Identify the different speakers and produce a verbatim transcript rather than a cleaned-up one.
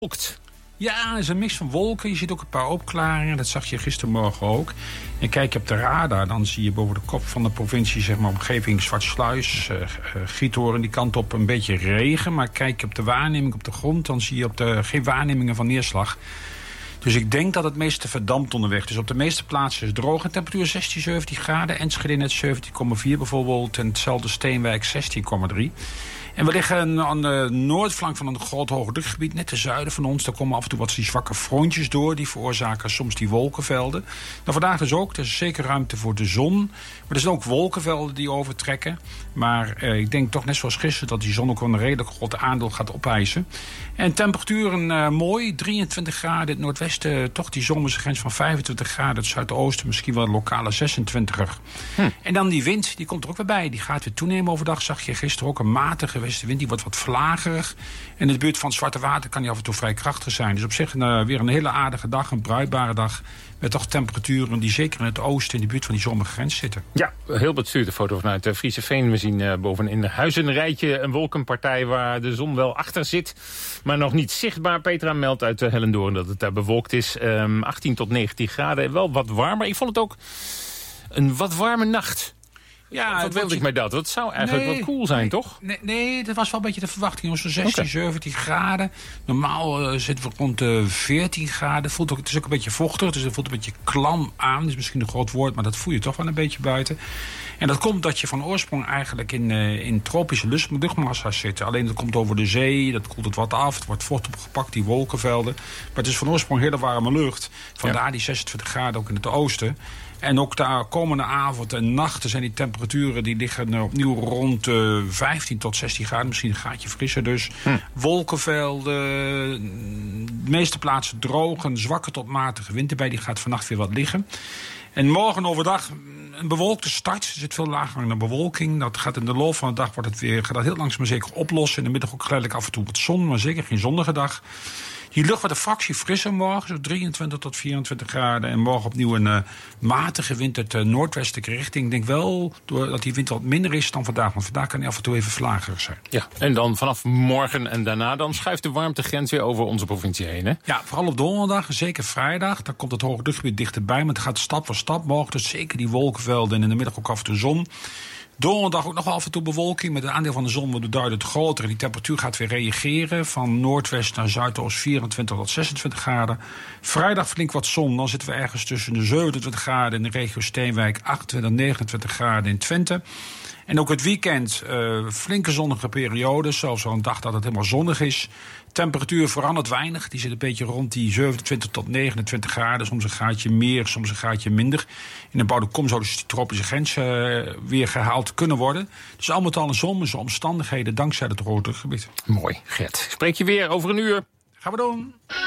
Speaker 1: Ja, het is een mix van wolken. Je ziet ook een paar opklaringen. Dat zag je gistermorgen ook. En kijk je op de radar, dan zie je boven de kop van de provincie, zeg maar, omgeving Zwartsluis, uh, uh, Giethoorn, die kant op een beetje regen. Maar kijk je op de waarneming op de grond, dan zie je op de, geen waarnemingen van neerslag. Dus ik denk dat het meeste verdampt onderweg. Dus op de meeste plaatsen is het droog. En temperatuur zestien, zeventien graden. Enschede net zeventien komma vier bijvoorbeeld. En hetzelfde Steenwijk zestien komma drie. En we liggen aan de noordflank van een groot hoogdrukgebied, net ten zuiden van ons. Daar komen af en toe wat die zwakke frontjes door. Die veroorzaken soms die wolkenvelden. Nou, vandaag dus ook. Er is zeker ruimte voor de zon. Maar er zijn ook wolkenvelden die overtrekken. Maar eh, ik denk toch net zoals gisteren dat die zon ook wel een redelijk groot aandeel gaat opeisen. En temperaturen uh, mooi. drieëntwintig graden in het noordwesten. Toch die zomerse grens van vijfentwintig graden. Het zuidoosten misschien wel lokale zesentwintiger. Hm. En dan die wind, die komt er ook weer bij. Die gaat weer toenemen overdag. Zag je gisteren ook een matige westenwind. Die wordt wat vlagerig. En in de buurt van het Zwarte Water kan die af en toe vrij krachtig zijn. Dus op zich een, uh, weer een hele aardige dag. Een bruikbare dag. Met toch temperaturen die zeker in het oosten in de buurt van die zomerse grens zitten.
Speaker 2: Ja, Hilbert stuurt de foto vanuit uh, Friese Veen. We zien uh, bovenin Huizen een rijtje, een wolkenpartij waar de zon wel achter zit. Maar nog niet zichtbaar. Petra meldt uit uh, Hellendoorn dat het daar bewolkt is. Um, achttien tot negentien graden. Wel wat warmer. Ik vond het ook een wat warme nacht. Ja, wat wilde je... ik mij dat? Dat zou eigenlijk nee, wel cool zijn,
Speaker 1: nee,
Speaker 2: toch?
Speaker 1: Nee, nee, dat was wel een beetje de verwachting. Zo'n zestien, okay. zeventien graden. Normaal uh, zitten we rond de veertien graden. Voelt ook, het is ook een beetje vochtig, dus het voelt een beetje klam aan. Dat is misschien een groot woord, maar dat voel je toch wel een beetje buiten. En dat komt dat je van oorsprong eigenlijk in, uh, in tropische luchtmassa's zit. Alleen dat komt over de zee, dat koelt het wat af. Het wordt vocht opgepakt, die wolkenvelden. Maar het is van oorsprong hele warme lucht. Vandaar ja. die zesentwintig graden ook in het oosten. En ook de komende avond en nachten zijn die temperaturen die liggen opnieuw rond uh, vijftien tot zestien graden. Misschien een gaatje frisser dus. Hm. Wolkenvelden, de meeste plaatsen droog, een zwakke tot matige wind erbij. Die gaat vannacht weer wat liggen. En morgen overdag een bewolkte start. Er zit veel lager in de bewolking. Dat gaat in de loop van de dag wordt het weer, gaat dat heel langzaam maar zeker oplossen. In de middag ook geleidelijk af en toe wat zon, maar zeker geen zonnige dag. Die lucht wordt een fractie frisser morgen, zo drieëntwintig tot vierentwintig graden. En morgen opnieuw een uh, matige wind uit de noordwestelijke richting. Ik denk wel dat die wind wat minder is dan vandaag. Want vandaag kan hij af en toe even vlagerig zijn.
Speaker 2: Ja, en dan vanaf morgen en daarna dan schuift de warmtegrens weer over onze provincie heen, hè?
Speaker 1: Ja, vooral op donderdag en zeker vrijdag. Dan komt het hoge drukgebied dichterbij. Maar het gaat stap voor stap. Morgen dus zeker die wolkenvelden en in de middag ook af en toe zon. Donderdag ook nog af en toe bewolking. Met het aandeel van de zon wordt beduidend groter. Die temperatuur gaat weer reageren. Van noordwest naar zuidoost vierentwintig tot zesentwintig graden. Vrijdag flink wat zon. Dan zitten we ergens tussen de zevenentwintig graden in de regio Steenwijk. achtentwintig, negenentwintig graden in Twente. En ook het weekend uh, flinke zonnige periodes. Zelfs wel een dag dat het helemaal zonnig is. Temperatuur verandert weinig. Die zit een beetje rond die zevenentwintig tot negenentwintig graden. Soms een graadje meer, soms een graadje minder. In de bouwde kom zou dus die tropische grens uh, weer gehaald kunnen worden. Dus al met al een zomerse omstandigheden dankzij het hoge drukgebied.
Speaker 2: Mooi, Gert. Spreek je weer over een uur.
Speaker 1: Gaan we doen.